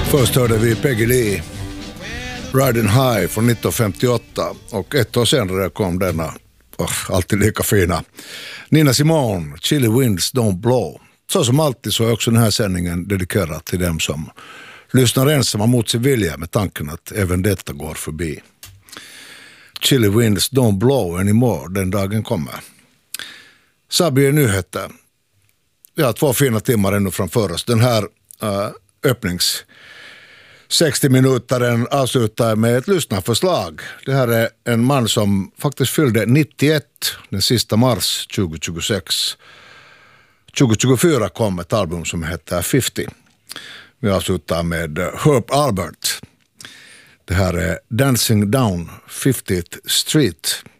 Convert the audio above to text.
Först hörde vi Peggy Lee, Riding High från 1958 och ett år senare kom denna, alltid lika fina, Nina Simone, Chilly Winds Don't Blow. Så som alltid så är också den här sändningen dedikerad till dem som lyssnar ensamma mot sin vilja med tanken att även detta går förbi. Chilly Winds Don't Blow anymore, den dagen kommer. Så blir nyheter. Vi har 2 fina timmar ännu framför oss. Den här öppnings 60-minutaren avslutar med ett lyssnarförslag. Det här är en man som faktiskt fyllde 91 den sista mars 2026. 2024 kom ett album som heter 50. Vi avslutar med Herb Alpert. Det här är Dancing Down 50th Street.